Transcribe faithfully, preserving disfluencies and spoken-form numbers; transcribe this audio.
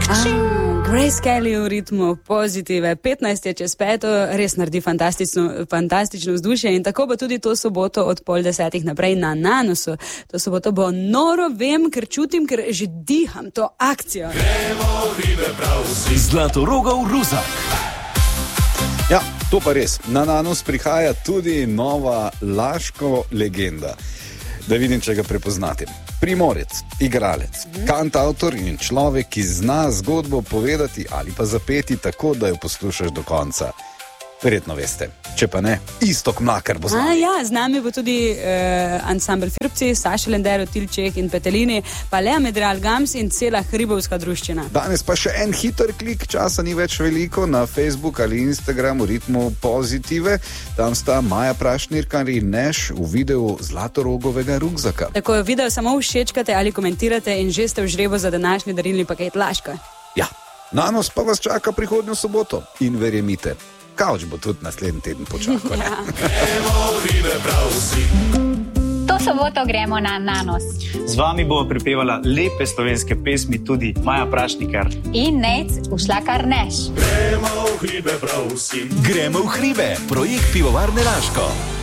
Grace Kelly v ritmu Pozitive. petnajst je čez peto, res naredi fantastično, fantastično vzdušje in tako bo tudi to soboto od pol desetih naprej na Nanosu. To soboto bo noro, vem, ker čutim, ker že diham to akcijo. Zlatorogov Ruzak. Ja, to pa res. Na Nanos prihaja tudi nova laško legenda. Da vidim, če ga prepoznate. Primorec, igralec, mm. kantavtor in človek, ki zna zgodbo povedati ali pa zapeti tako, da jo poslušaš do konca. Verjetno veste. Če pa ne, Iztok Mlakar bo z nami. A, ja, z nami bo tudi uh, ansambl Firbci, Saša Lendero, Tilček in Petelini, pa Lea Medreal Gams in cela hribovska druščina. Danes pa še en hiter klik, časa ni več veliko, na Facebook ali Instagram v ritmu Pozitive. Tam sta Maja Prašnirkar in Neš v videu Zlatorogovega rukzaka. Tako video samo všečkate ali komentirate in že ste v žrebu za današnji darilni paket Laško. Ja, Nanos pa vas čaka prihodnjo soboto in verjemite, Kavč bo tudi naslednji teden počakal. Ja. To soboto gremo na Nanos. Z vami bo pripevala lepe slovenske pesmi tudi Maja Prašnikar. In nec ušla kar Neš. Gremo v hribe, prav vsi. Gremo v hribe, projekt Pivovarne Laško.